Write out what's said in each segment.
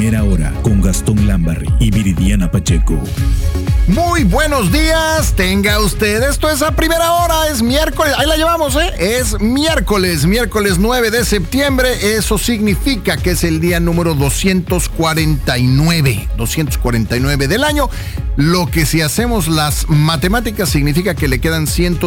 Primera Hora con Gastón Lambarri y Viridiana Pacheco. Muy buenos días, tenga usted. Esto es A Primera Hora, es miércoles. Ahí la llevamos, Es miércoles 9 de septiembre. Eso significa que es el día número 249 del año. Lo que si hacemos las matemáticas significa que le quedan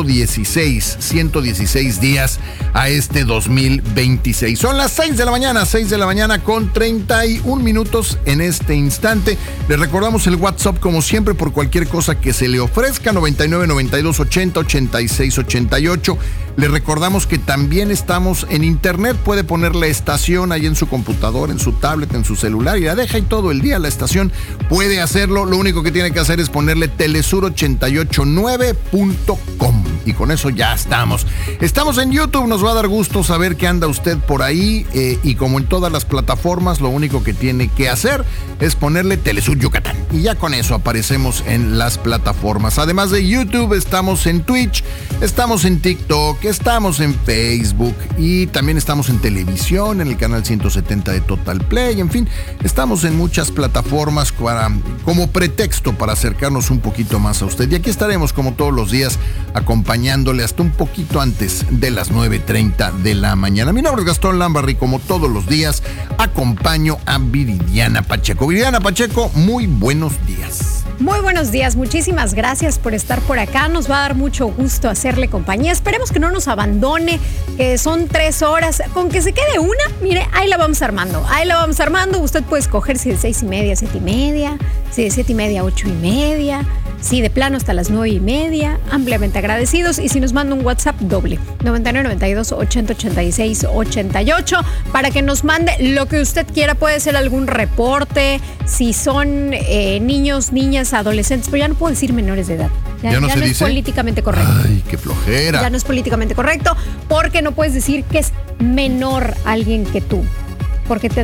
116 días a este 2026. Son las 6 de la mañana con 31 minutos en este instante. Le recordamos el WhatsApp como siempre por cualquier cosa que se le ofrezca, 99 92 80 86 88. Le recordamos que también estamos en internet, puede poner la estación ahí en su computadora, en su tablet, en su celular y la deja ahí todo el día la estación. Puede hacerlo, lo único que tiene que hacer es ponerle telesur889.com y con eso ya estamos. Estamos en YouTube, nos va a dar gusto saber que anda usted por ahí y como en todas las plataformas, lo único que tiene que hacer es ponerle Telesur Yucatán y ya con eso aparecemos en las plataformas. Además de YouTube, estamos en Twitch, estamos en TikTok, estamos en Facebook y también estamos en televisión, en el canal 170 de Total Play, en fin, estamos en muchas plataformas como pretexto para acercarnos un poquito más a usted. Y aquí estaremos como todos los días acompañándole hasta un poquito antes de las 9:30 de la mañana. Mi nombre es Gastón Lambarri, como todos los días acompaño a Viridiana Pacheco. Viridiana Pacheco, muy buenos días. Muy buenos días, muchísimas gracias por estar por acá. Nos va a dar mucho gusto hacerle compañía. Esperemos que no nos abandone, que son 3 horas. Con que se quede una, mire, ahí la vamos armando. Usted puede escoger si de 6:30 a 7:30, si de 7:30 a 8:30, si de plano hasta las 9:30. Ampliamente agradecidos. Y si nos manda un WhatsApp doble, 99 92 80 86 88, para que nos mande lo que usted quiera. Puede ser algún reporte, si son niños, niñas, adolescentes, pero ya no puedo decir menores de edad. Ya no es políticamente correcto. Ay, qué flojera. Ya no es políticamente correcto porque no puedes decir que es menor alguien que tú, porque te